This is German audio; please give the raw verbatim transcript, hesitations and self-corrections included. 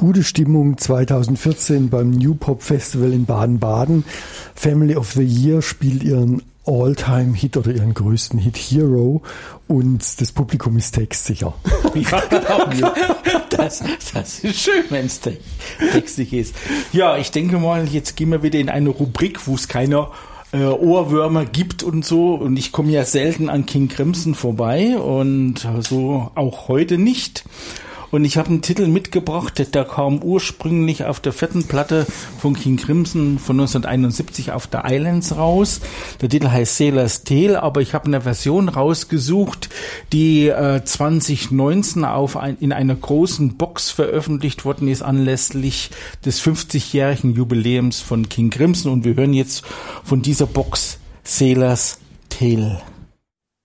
gute Stimmung zweitausendvierzehn beim New Pop Festival in Baden-Baden. Family of the Year spielt ihren All-Time-Hit oder ihren größten Hit Hero und das Publikum ist textsicher. Ja, das, das ist schön, wenn es textig ist. Ja, ich denke mal, jetzt gehen wir wieder in eine Rubrik, wo es keine äh, Ohrwürmer gibt und so. Und ich komme ja selten an King Crimson vorbei und so auch heute nicht. Und ich habe einen Titel mitgebracht, der kam ursprünglich auf der vierten Platte von King Crimson von neunzehnhunderteinundsiebzig auf der Islands raus. Der Titel heißt Sailor's Tale, aber ich habe eine Version rausgesucht, die äh, zwanzig neunzehn auf ein, in einer großen Box veröffentlicht worden ist, anlässlich des fünfzigjährigen Jubiläums von King Crimson. Und wir hören jetzt von dieser Box Sailor's Tale.